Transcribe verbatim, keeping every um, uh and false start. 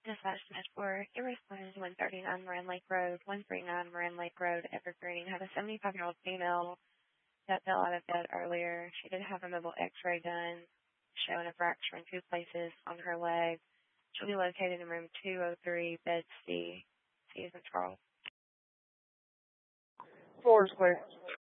Dispatch for it responded one thirty-nine Moran Lake Road, one thirty-nine Moran Lake Road, Evergreen. Had a seventy-five-year-old female that fell out of bed earlier. She did have a mobile x-ray done, showing a fracture in two places on her leg. She'll be located in room two oh three, bed C. C is in Charles. Floor is clear.